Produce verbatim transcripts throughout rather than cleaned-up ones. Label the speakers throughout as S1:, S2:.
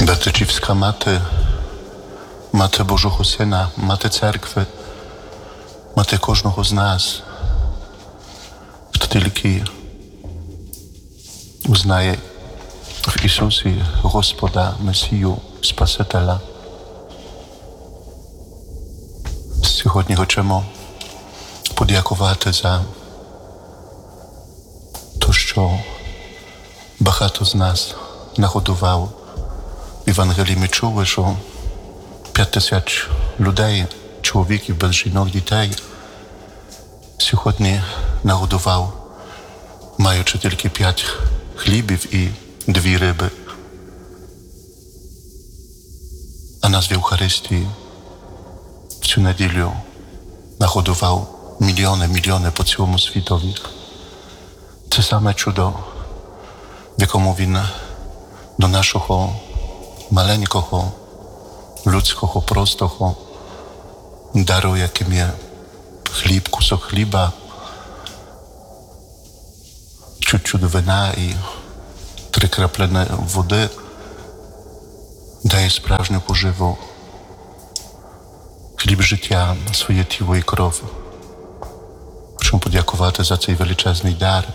S1: Бердичівська мати, мати Божого Сина, мати церкви, мати кожного з нас, хто тільки uznaje в Ісусі Господа, Месію, Спасителя. Сьогодні хочемо подякувати за те, що багато з нас нагодував. В Євангелії ми чули, що п'ять тисяч людей, чоловіків без жінок, дітей, сьогодні нагодував, маючи тільки п'ять хлібів і дві риби. А нас в Євхаристії в цю неділю нагодував мільйони, мільйони по цілому світові. Це саме чудо, в якому Він до нашого маленького, людського, простого дару, яким є хліб, кусок хліба, чуть-чуть вина і три краплини води, дає справжню поживу, хліб життя, своє тіло і кров. Хочемо подякувати за цей величезний дар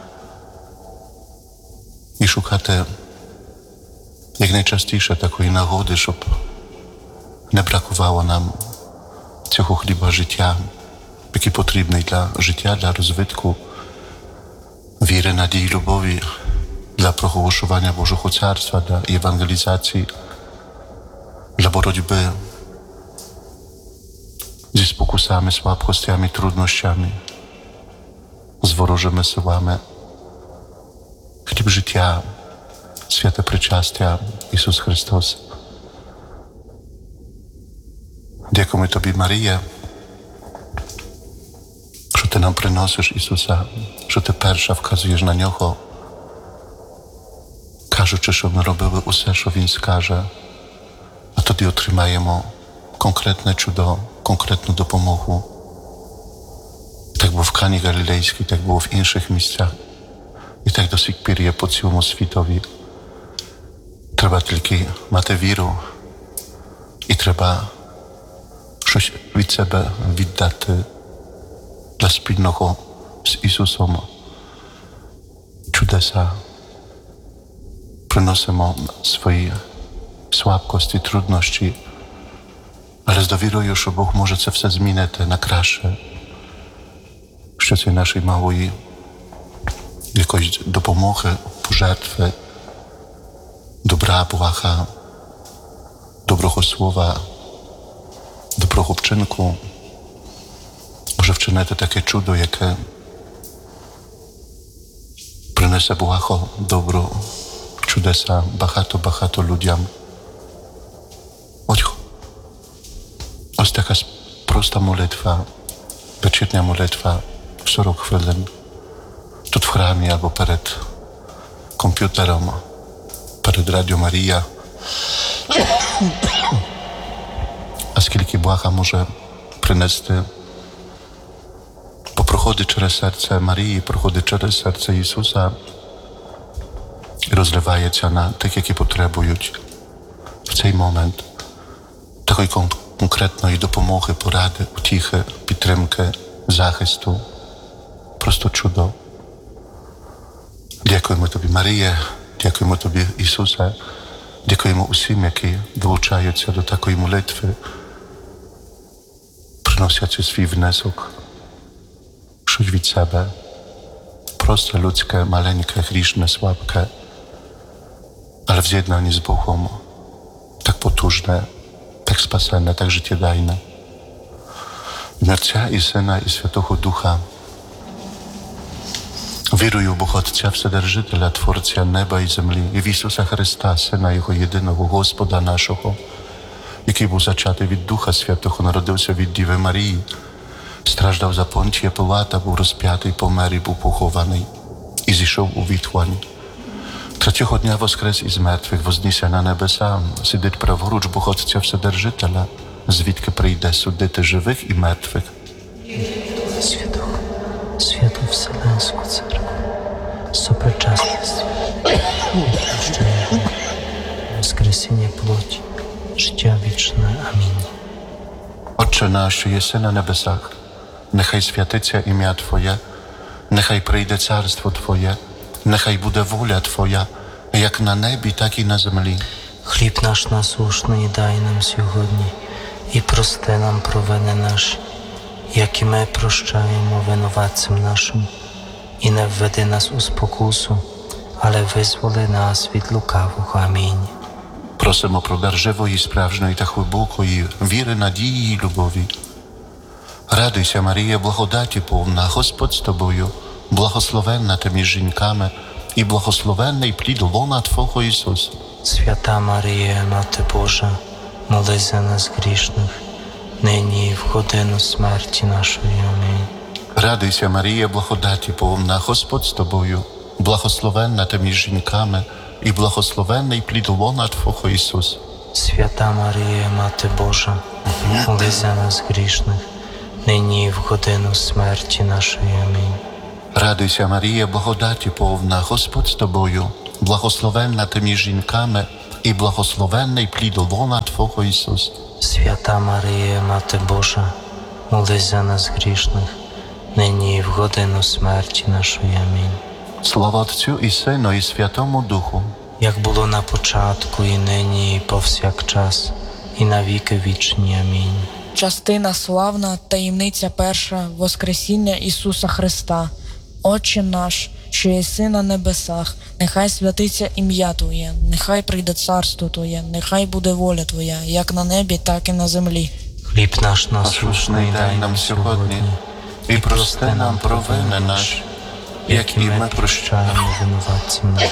S1: і шукати якнайчастіше такої нагоди, щоб не бракувало нам цього хліба життя, який потрібний для життя, для розвитку віри, надії, любові, для проголошування Божого Царства, для євангелізації, для боротьби зі спокусами, слабкостями, труднощами, з ворожими силами. Хліб життя, святе причастя, Ісус Христос. Дякуємо Тобі, Марія, що Ти нам приносиш Ісуса, що Ти перша вказуєш на Нього, кажучи, щоб ми робили усе, що Він скаже, а тоді отримаємо конкретне чудо, конкретну допомогу. Так було в Кані Галілейській, так було в інших місцях. І так до сих пір є по цілому світові. Треба тільки мати віру і треба щось від себе віддати для спільного з Ісусом. Чудеса. Приносимо свої слабкості, труднощі, але з довірою, що Бог може це все змінити на краще. Що це нашої малої якоїсь допомоги, пожертви, добра, блага, доброго слова, доброго вчинку може вчинити таке чудо, яке принесе благо, добро, чудеса багато-багато людям. Ось, ось така проста молитва, вечірня молитва в сорок хвилин. Тут в храмі або перед комп'ютером, перед Радіо Марія. А скільки блага може принести, бо проходить через серце Марії, проходить через серце Ісуса і розливається на тих, які потребують в цей момент такої конкретної допомоги, поради, утіхи, підтримки, захисту. Просто чудо. Дякуємо Тобі, Марія, дякуємо Тобі, Ісусе, дякуємо усім, які долучаються до такої молитви, приносячи свій внесок, щось від себе, просто людське, маленьке, грішне, слабке, але в з'єднанні з Богом, так потужне, так спасенне, так життєдайне. В ім'я Отця і Сина і Святого Духа. Вірую в Бога Отця Вседержителя, Творця неба і землі, і в Ісуса Христа, Сина Його єдиного, Господа нашого, який був зачатий від Духа Святого, народився від Діви Марії, страждав за Понтія Пилата, був розп'ятий, помер і був похований, і зійшов у відхвань. Третього дня воскрес із мертвих, вознісся на небеса, сидить праворуч Бога Отця Вседержителя, звідки прийде судити живих і мертвих.
S2: Духа Святого, Святу Вселенську Церкву, сопричасність, прощення, воскресіння воскресіння плоті, життя вічне. Амінь.
S1: Отче наш, що єси на небесах, нехай святиться ім'я Твоє, нехай прийде царство Твоє, нехай буде воля Твоя, як на небі, так і на землі.
S2: Хліб наш насушний дай нам сьогодні, і прости нам провини наші, як і ми прощаємо винуватцям нашим. І не введи нас у спокусу, але визволи нас від лукавого. Амінь.
S1: Просимо про дар живої, справжньої та глибокої віри, надії і любові. Радуйся, Марія, благодаті повна, Господь з тобою, благословенна ти між жінками, і благословенний плід лона Твого Ісус.
S2: Свята Марія, Мати Божа, молись за нас грішних, нині і в годину смерті нашої. Амінь.
S1: Радуйся, Марія, благодаті повна, Господь з тобою, благословенна ти між жінками, і благословенний плід лона Твого Ісус.
S2: Свята Марія, Мати Божа, молись за нас грішних, нині і в годину смерті нашої. Амінь.
S1: Радуйся, Марія, благодаті повна, Господь з тобою, благословенна ти між жінками, і благословенний плід лона Твого Ісус.
S2: Свята Марія, Мати Божа, молись за нас грішних, нині і в годину смерті нашої. Амінь.
S1: Слава Отцю і Сину, і Святому Духу.
S2: Як було на початку, і нині, і повсякчас, і на віки вічні. Амінь.
S3: Частина славна, таємниця перша, Воскресіння Ісуса Христа. Отче наш, що єси на небесах, нехай святиться ім'я Твоє, нехай прийде царство Твоє, нехай буде воля Твоя, як на небі, так і на землі.
S2: Хліб наш насущний
S1: дай нам сьогодні, і прости нам провини наші, як і ми прощаємо.
S2: прощаємо винуватцям нашим.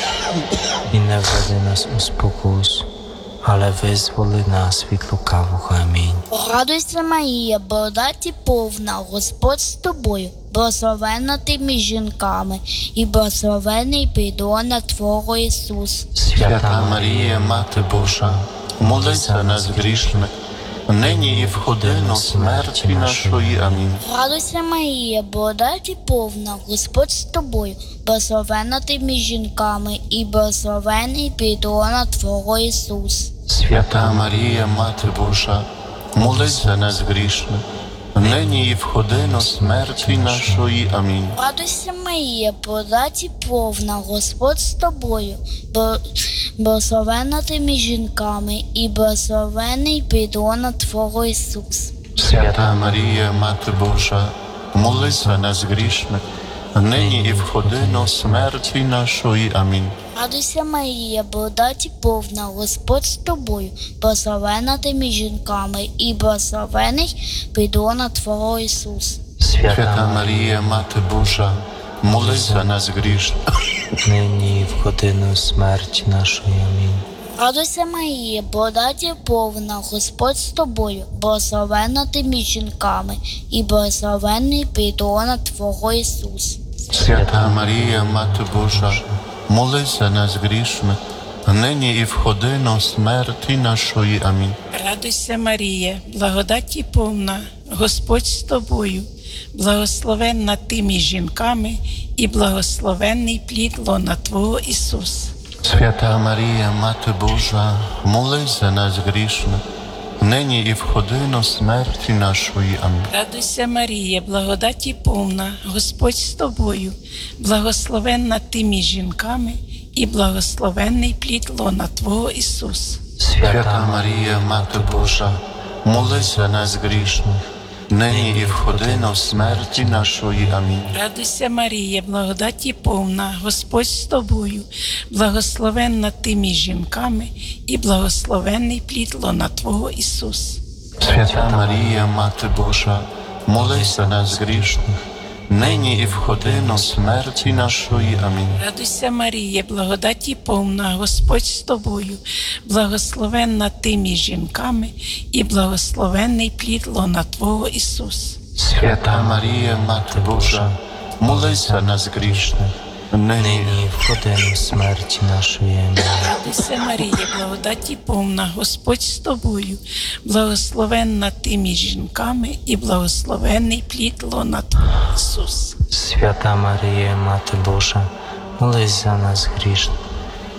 S2: І не введи нас у спокусу, але визволи нас від лукавого. Амінь.
S4: Радуйся, Марія, благодаті повна, Господь з тобою, благословенна ти між жінками, і благословений плід лона Твого Ісус.
S1: Свята Марія, Мати Божа, молись за нас грішних, нині і в годину смерті нашої. Амінь.
S4: Радуйся, Марія, благодаті повна, Господь з тобою, благословенна ти між жінками, і благословений плід лона Твого Ісус.
S1: Свята Марія, Мати Божа, молись за нас грішних, нині і в годину смерті нашої. Амінь.
S4: Радуйся, Марія, благодаті повна, Господь з тобою, бо- благословенна ти між жінками, і благословений плід лона Твого Ісус.
S1: Свята Марія, Мати Божа, молись за нас грішних, нині і в годину смерті нашої. Амінь.
S4: Радуйся, Марія, благодаті повна, Господь з тобою, благословенна ти між жінками, і благословений плід лона Твого Ісус.
S1: Свята Марія, Мати Божа, молись за нас грішних,
S2: нині і в годину смерті нашої. Амінь.
S4: Радуйся, Марія, благодаті повна, Господь з тобою, благословенна ти між жінками, і благословений плід лона Твого Ісус.
S1: Свята Марія, Мати Божа, молись за нас грішних, нині і в годину смерті нашої. Амінь.
S5: Радуйся, Марія, благодаті повна, Господь з тобою, благословенна ти між жінками, і благословенний плід лона Твого Ісус.
S1: Свята Марія, Мати Божа, молись за нас грішних, нині і в годину смерті нашої. Амінь.
S5: Радуйся, Марія, благодаті повна, Господь з тобою, благословенна ти між жінками, і благословенний плід лона Твого Ісус.
S1: Свята Марія, Мати Божа, молись за нас грішних, нині і в годину смерті нашої. Амінь.
S5: Радуйся, Марія, благодаті повна, Господь з тобою, благословенна ти між жінками, і благословенний плід лона Твого Ісус.
S1: Свята Марія, Мати Божа, молись за нас грішних, нині і в годину смерті нашої. Амінь.
S5: Радуйся, Марія, благодаті повна, Господь з тобою, благословенна ти між жінками, і благословенний плід лона Твого Ісус.
S1: Свята Марія, Мати Божа, молись за нас грішних, нині
S2: нині і в годину смерті нашої. Амінь.
S5: Радуйся, Марія, благодаті повна, Господь з тобою, благословенна ти між жінками, і благословенний плід лона Твого Ісус.
S2: Свята Марія, Мати Божа, молись за нас грішних,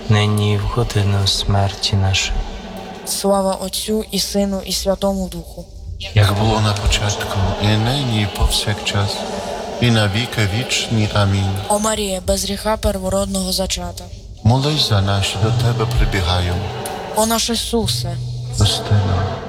S2: нині і в годину смерті нашої.
S3: Слава Отцю і Сину і Святому Духу.
S1: jak było na początku, i nyní, i powsякчас, i na wieki wieczni. Amin.
S3: О Марія, без гріха первородного зачата.
S1: Молись за нас, що до Тебе прибігаємо.
S3: О наш Ісусе,
S1: Прости нам,